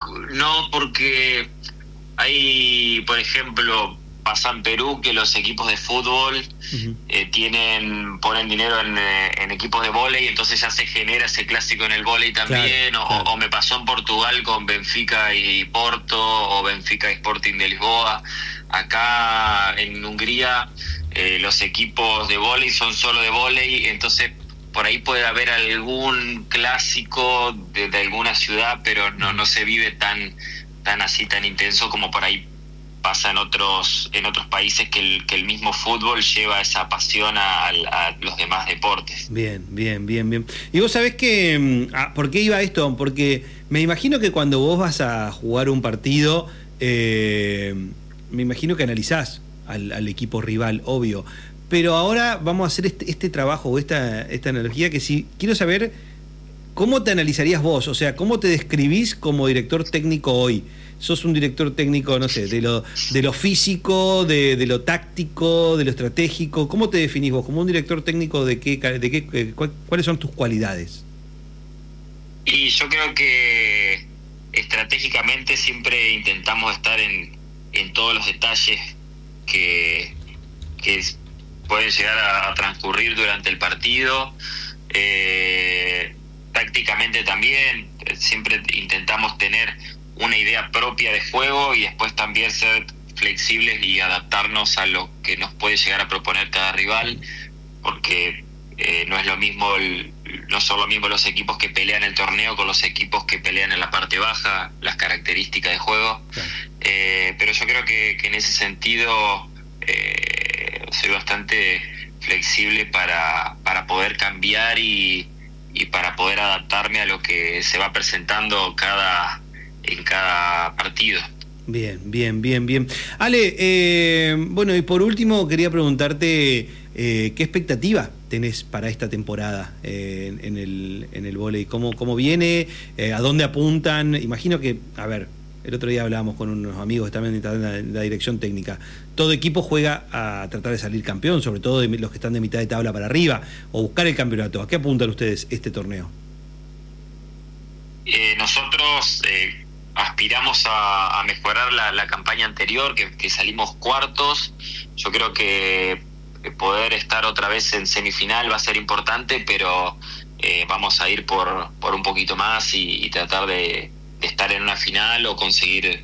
no, porque hay, por ejemplo, pasa en Perú que los equipos de fútbol Uh-huh. ponen dinero en equipos de vóley, entonces ya se genera ese clásico en el vóley también. Claro. O me pasó en Portugal con Benfica y Porto, o Benfica y Sporting de Lisboa. Acá en Hungría los equipos de vóley son solo de vóley, entonces por ahí puede haber algún clásico de alguna ciudad, pero no se vive tan así, tan intenso como por ahí pasa en otros países, que el mismo fútbol lleva esa pasión a los demás deportes. Bien. Y vos sabés que, ¿por qué iba esto? Porque me imagino que cuando vos vas a jugar un partido, me imagino que analizás al equipo rival, obvio. Pero ahora vamos a hacer este trabajo, esta analogía, que sí, quiero saber cómo te analizarías vos, o sea, cómo te describís como director técnico hoy. Sos un director técnico, no sé, de lo físico, de lo táctico, de lo estratégico. ¿Cómo te definís vos? Como un director técnico, ¿cuáles son tus cualidades? Y yo creo que estratégicamente siempre intentamos estar en todos los detalles que pueden llegar a transcurrir durante el partido. Tácticamente también siempre intentamos tener una idea propia de juego y después también ser flexibles y adaptarnos a lo que nos puede llegar a proponer cada rival, porque no es lo mismo no son lo mismo los equipos que pelean el torneo con los equipos que pelean en la parte baja, las características de juego. Claro. Pero yo creo que en ese sentido soy bastante flexible para poder cambiar y para poder adaptarme a lo que se va presentando en cada partido. Bien. Ale, bueno, y por último quería preguntarte qué expectativa tenés para esta temporada en el vóley. ¿Cómo viene? ¿A dónde apuntan? Imagino que, a ver, el otro día hablábamos con unos amigos que también están en la dirección técnica. Todo equipo juega a tratar de salir campeón, sobre todo los que están de mitad de tabla para arriba, o buscar el campeonato. ¿A qué apuntan ustedes este torneo? Nosotros aspiramos a mejorar la campaña anterior, que salimos cuartos. Yo creo que poder estar otra vez en semifinal va a ser importante, pero vamos a ir por un poquito más y tratar de estar en una final o conseguir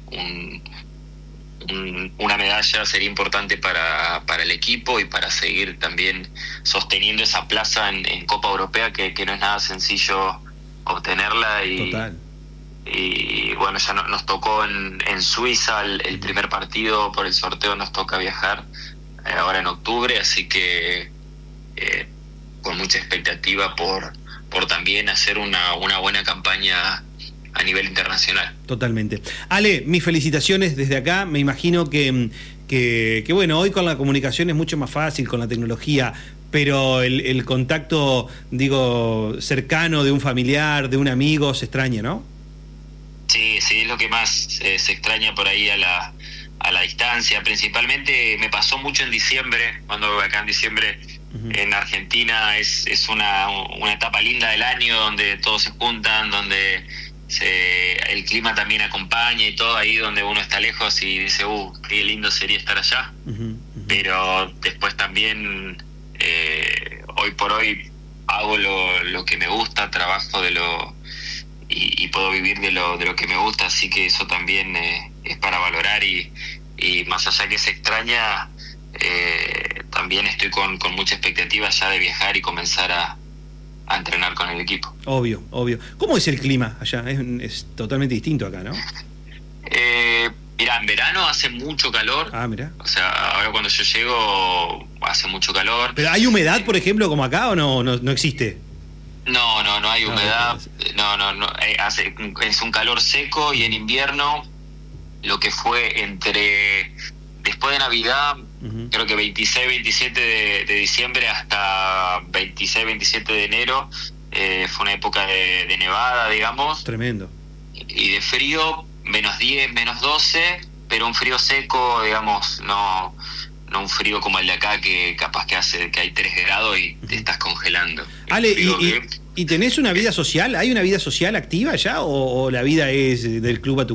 una medalla. Sería importante para el equipo y para seguir también sosteniendo esa plaza en Copa Europea, que no es nada sencillo obtenerla. Total. Y bueno, ya nos tocó en Suiza el primer partido, por el sorteo nos toca viajar ahora en octubre, así que con mucha expectativa por también hacer una buena campaña a nivel internacional. Totalmente. Ale, mis felicitaciones desde acá. Me imagino que bueno, hoy con la comunicación es mucho más fácil con la tecnología, pero el contacto, digo, cercano de un familiar, de un amigo, se extraña, ¿no? Sí, es lo que más se extraña por ahí a la distancia. Principalmente me pasó mucho en diciembre, cuando acá en diciembre en Argentina es una etapa linda del año, donde todos se juntan, donde el clima también acompaña y todo, ahí donde uno está lejos y dice, qué lindo sería estar allá. Pero después también, hoy por hoy, hago lo que me gusta, trabajo y puedo vivir de lo que me gusta, así que eso también es para valorar y más allá que se extraña, también estoy con mucha expectativa ya de viajar y comenzar a entrenar con el equipo. Obvio. ¿Cómo es el clima allá? Es totalmente distinto acá, ¿no? Mirá, en verano hace mucho calor. Mirá. O sea, ahora cuando yo llego hace mucho calor. ¿Pero hay humedad, por ejemplo, como acá, o no existe? No hay humedad. No. Es un calor seco, y en invierno, lo que fue después de Navidad, creo que 26, 27 de diciembre hasta 26, 27 de enero, fue una época de nevada, digamos. Tremendo. Y de frío, -10, -12, pero un frío seco, digamos, no un frío como el de acá, que capaz que hay 3 grados y te estás congelando. Ale, ¿y tenés una vida social? ¿Hay una vida social activa allá, o la vida es del club a tu